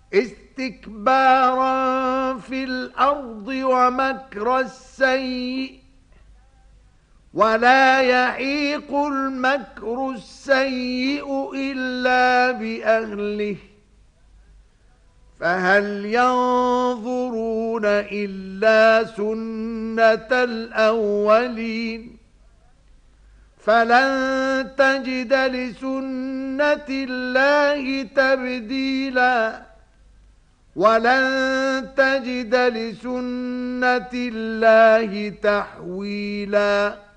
استكبارا في الأرض ومكر السيء ولا يحيق المكر السيء إلا بأهله فهل ينظرون إلا سنة الأولين فلن تجد لسنة الله تبديلا ولن تجد لسنة الله تحويلا